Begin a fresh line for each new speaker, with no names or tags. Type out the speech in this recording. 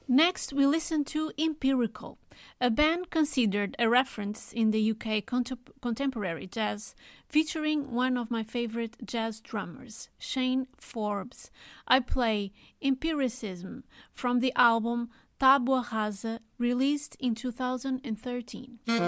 Next, we listen to Empirical, a band considered a reference in the UK contemporary jazz, featuring one of my favorite jazz drummers, Shane Forbes. I play Empiricism from the album Tábua Rasa, released in 2013.